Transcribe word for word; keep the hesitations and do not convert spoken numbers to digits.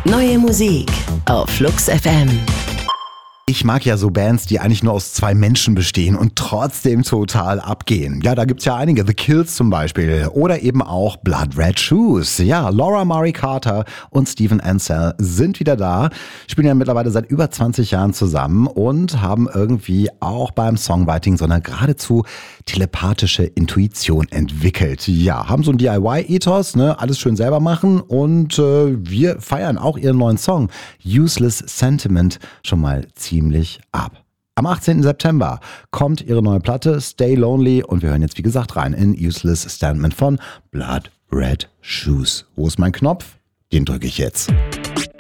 Neue Musik auf Flux F M. Ich mag ja so Bands, die eigentlich nur aus zwei Menschen bestehen und trotzdem total abgehen. Ja, da gibt's ja einige, The Kills zum Beispiel oder eben auch Blood Red Shoes. Ja, Laura Murray Carter und Steven Ansell sind wieder da, spielen ja mittlerweile seit über zwanzig Jahren zusammen und haben irgendwie auch beim Songwriting so eine geradezu telepathische Intuition entwickelt. Ja, haben so ein D I Y-Ethos, ne, alles schön selber machen und äh, wir feiern auch ihren neuen Song Useless Sentiment schon mal ziemlich ab. Am achtzehnten September kommt ihre neue Platte Stay Lonely und wir hören jetzt wie gesagt rein in Useless Sentiment von Blood Red Shoes. Wo ist mein Knopf? Den drücke ich jetzt.